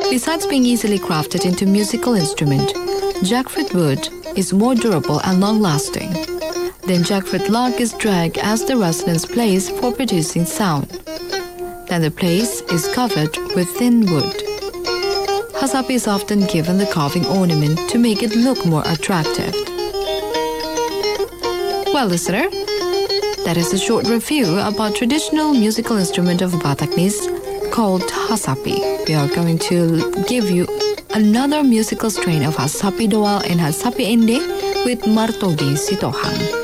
Besides being easily crafted into musical instrument, jackfruit wood is more durable and long-lasting. Then jackfruit log is dragged as the resonance place for producing sound. Then the place is covered with thin wood. Hasapi is often given the carving ornament to make it look more attractive. Well, listener, that is a short review about traditional musical instrument of Bataknis called Hasapi. We are going to give you another musical strain of Hasapi Doal and Hasapi Ende with Martogi Sitohang.